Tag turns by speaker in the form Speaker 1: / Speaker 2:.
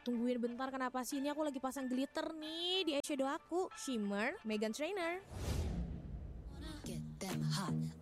Speaker 1: Tungguin bentar, kenapa sih? Ini aku lagi pasang glitter nih di eyeshadow aku. Shimmer Meghan Trainor.
Speaker 2: Get them hot,